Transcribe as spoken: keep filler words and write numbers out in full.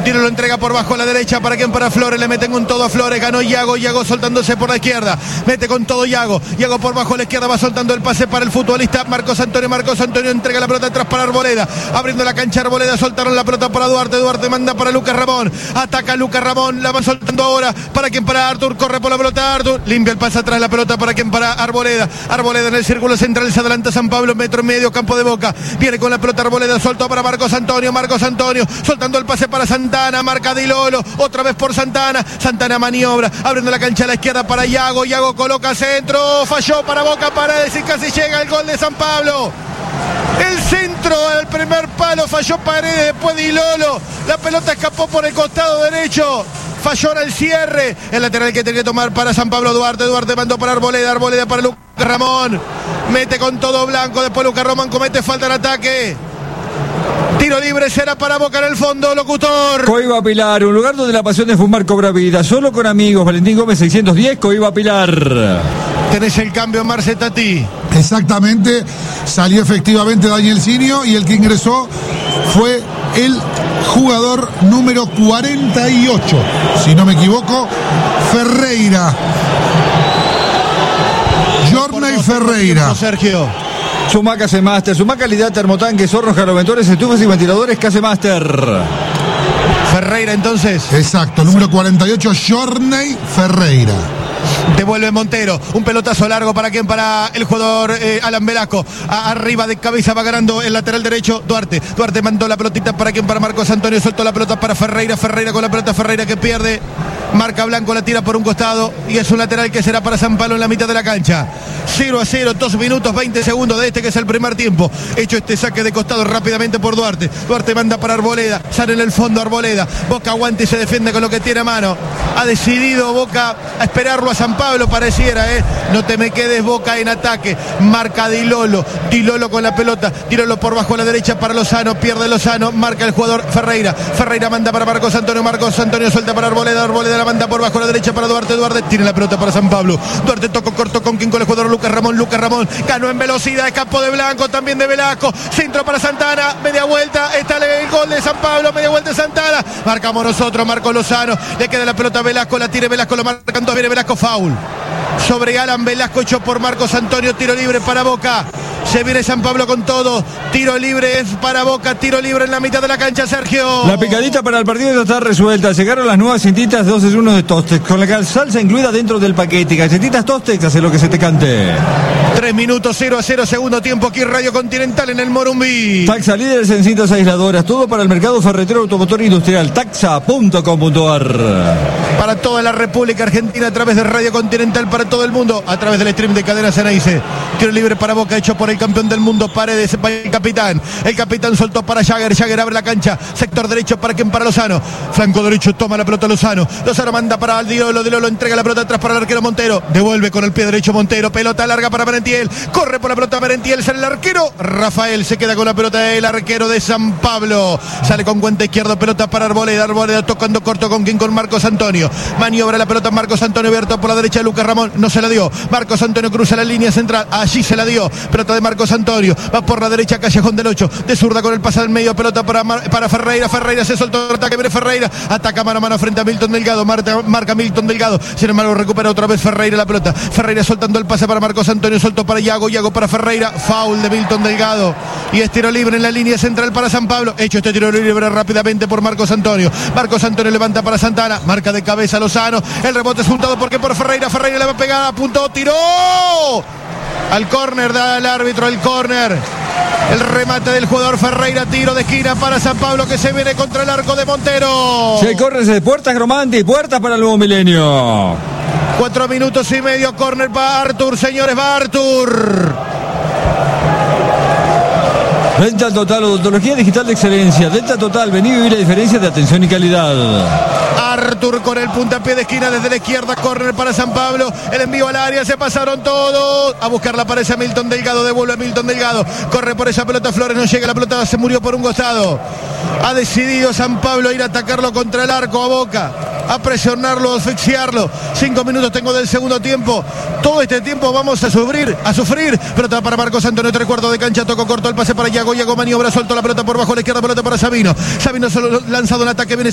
Tiro lo entrega por bajo a la derecha. ¿Para quién? Para Flores. Le meten con todo a Flores. Ganó Yago. Yago soltándose por la izquierda. Mete con todo Yago. Yago por bajo a la izquierda. Va soltando el pase para el futbolista Marcos Antonio. Marcos Antonio entrega la pelota atrás para Arboleda. Abriendo la cancha Arboleda. Soltaron la pelota para Duarte. Duarte manda para Lucas Ramón. Ataca Lucas Ramón. La van soltando ahora. ¿Para quién? Para Artur. Corre por la pelota Artur. Limpia el pase atrás la pelota. ¿Para quién? Para Arboleda. Arboleda en el círculo central. Se adelanta San Pablo. Metro y medio. Campo de Boca. Viene con la pelota Arboleda. Soltó para Marcos Antonio. Marcos Antonio. Soltando el pase para Santana. Marca Di Lolo. Otra vez por Santana. Santana maniobra. Abriendo la cancha a la izquierda para Yago. Yago coloca centro. Falló para Boca. Paredes y casi llega el gol de San Pablo. El centro al primer palo. Falló Paredes. Después Di Lolo. La pelota escapó por el costado derecho. Falló ahora el cierre. El lateral que tiene que tomar para San Pablo Duarte. Duarte mandó para Arboleda. Arboleda para Lucas Ramón. Mete con todo Blanco. Después Lucas Ramón comete falta en ataque. Tiro libre será para Boca en el fondo, locutor. Coiba Pilar, un lugar donde la pasión de fumar cobra vida. Solo con amigos. Valentín Gómez seiscientos diez, Coiba Pilar. Tenés el cambio, Marce Tati. Exactamente, salió efectivamente Daniel Sinio y el que ingresó fue el jugador número cuarenta y ocho, si no me equivoco, Ferreira. Jorney Ferreira. Sergio. Sumac Casemaster, Sumac calidad, termotanques, hornos, caloventores, estufas y ventiladores Casemaster. Ferreira entonces. Exacto, número cuarenta y ocho, Jorney Ferreira. Devuelve Montero, un pelotazo largo para quién, para el jugador eh, Alan Velasco, a, arriba de cabeza va ganando el lateral derecho Duarte, Duarte mandó la pelotita para quién, para Marcos Antonio, soltó la pelota para Ferreira, Ferreira con la pelota, Ferreira que pierde, marca Blanco, la tira por un costado y es un lateral que será para San Pablo en la mitad de la cancha. Cero a cero, dos minutos veinte segundos de este que es el primer tiempo. Hecho este saque de costado rápidamente por Duarte. Duarte manda para Arboleda, sale en el fondo Arboleda. Boca aguanta y se defiende con lo que tiene a mano. Ha decidido Boca a esperarlo a San Pablo, pareciera, ¿eh? No te me quedes, Boca en ataque. Marca Di Lolo. Di Lolo con la pelota. Tíralo por bajo a la derecha para Lozano. Pierde Lozano. Marca el jugador Ferreira. Ferreira manda para Marcos Antonio. Marcos Antonio suelta para Arboleda. Arboleda la manda por bajo a la derecha para Duarte. Duarte tiene la pelota para San Pablo. Duarte tocó corto con quien con el jugador Lucas Ramón. Lucas Ramón ganó en velocidad. Escapó de Blanco. También de Velasco. Centro para Santana. Media vuelta. Está el gol de San Pablo. Media vuelta de Santana. Marcamos nosotros. Marcó Lozano. Le queda la pelota a Velasco. La tira Velasco. Lo marcan dos. Viene Velasco. Foul sobre Alan Velasco, hecho por Marcos Antonio. Tiro libre para Boca. Se viene San Pablo con todo. Tiro libre es para Boca. Tiro libre en la mitad de la cancha, Sergio. La picadita para el partido está resuelta. Llegaron las nuevas cintitas dos en uno de Tostex, con la salsa incluida dentro del paquete. Galletitas Tostex, hace lo que se te cante. Tres minutos, cero a cero, segundo tiempo aquí Radio Continental en el Morumbí. Taxa, líderes en cintas aisladoras. Todo para el mercado ferretero, automotor e industrial. Taxa punto com punto ar. Para toda la República Argentina a través de Radio Continental, para todo el mundo a través del stream de Cadena Ceneice. Tiro libre para Boca, hecho por el campeón del mundo Paredes, el capitán. El capitán soltó para Jagger. Jagger abre la cancha. Sector derecho para quien, para Lozano. Flanco derecho, toma la pelota Lozano. Lozano manda para Di Lolo. Di Lolo entrega la pelota atrás para el arquero Montero. Devuelve con el pie derecho Montero. Pelota larga para Merentiel. Corre por la pelota Merentiel. Sale el arquero Rafael. Se queda con la pelota el arquero de San Pablo. Sale con cuenta izquierdo. Pelota para Arboleda. Arboleda tocando corto con quien, con Marcos Antonio. Maniobra la pelota Marcos Antonio. Abierto por la derecha de Lucas Ramón. No se la dio. Marcos Antonio cruza la línea central. Allí se la dio. Pelota de Marcos Antonio. Va por la derecha Callejón del ocho. De zurda con el pase del medio. Pelota para, Mar para Ferreira. Ferreira se soltó el ataque. Viene Ferreira. Ataca mano a mano frente a Milton Delgado. Marca, marca Milton Delgado. Sin embargo recupera otra vez Ferreira la pelota. Ferreira soltando el pase para Marcos Antonio. Soltó para Yago. Yago para Ferreira. Foul de Milton Delgado. Y es tiro libre en la línea central para San Pablo. Hecho este tiro libre rápidamente por Marcos Antonio. Marcos Antonio levanta para Santana. Marca de cabeza Lozano. El rebote es juntado porque por Ferreira. Ferreira le va a pegar. Apuntó. Tiró. Al córner, da el árbitro el córner. El remate del jugador Ferreira, tiro de esquina para San Pablo que se viene contra el arco de Montero. Se corre de puertas Gromanti, puertas para el nuevo milenio. Cuatro minutos y medio, córner para Artur, señores, va Artur. Dental Total, odontología digital de excelencia. Dental Total, vení a vivir la diferencia de atención y calidad. Artur con el puntapié de esquina desde la izquierda, córner para San Pablo, el envío al área, se pasaron todos, a buscar la pared a Milton Delgado, devuelve a Milton Delgado, corre por esa pelota Flores, no llega la pelota, se murió por un costado. Ha decidido San Pablo ir a atacarlo contra el arco a Boca, a presionarlo, a asfixiarlo. Cinco minutos tengo del segundo tiempo. Todo este tiempo vamos a sufrir, a sufrir. Pelota para Marcos Antonio, tres cuartos de cancha, tocó corto el pase para Yago, Yago maniobra, suelto la pelota por bajo a la izquierda, pelota para Sabino. Sabino solo lanzado un ataque, viene